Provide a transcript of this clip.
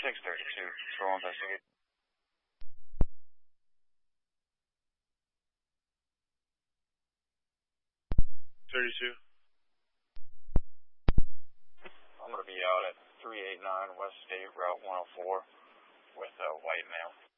632, patrol investigate. 32. I'm going to be out at 389 West State Route 104 with a white male.